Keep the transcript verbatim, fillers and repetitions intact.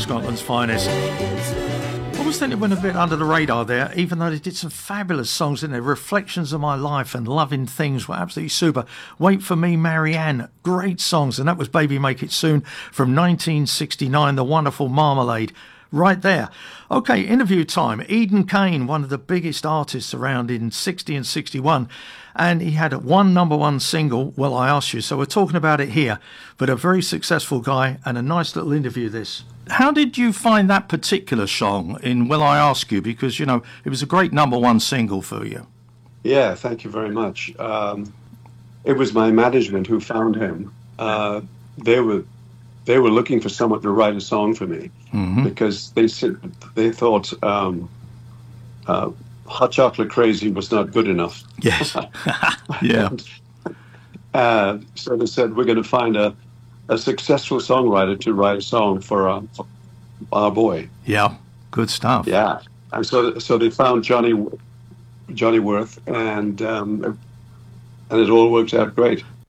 Scotland's finest. I was thinking it went a bit under the radar there, even though they did some fabulous songs in there. Reflections of My Life and Loving Things were absolutely super. Wait for Me, Marianne, great songs. And that was Baby Make It Soon from nineteen sixty-nine, the wonderful Marmalade. Right there. Okay, interview time. Eden Kane, one of the biggest artists around in sixty and sixty-one, and he had one number one single, Well, I Asked You, so we're talking about it here, but a very successful guy and a nice little interview this. How did you find that particular song in Will I Ask You? Because, you know, it was a great number one single for you. Yeah, thank you very much. Um, it was my management who found him. Uh, they were They were looking for someone to write a song for me, mm-hmm. because they said they thought um, uh, Hot Chocolate Crazy was not good enough. Yes. Yeah. and, uh, so they said, we're going to find a, a successful songwriter to write a song for, uh, for our boy. Yeah. Good stuff. Yeah. And so so they found Johnny Johnny Worth, and um, and it all worked out great.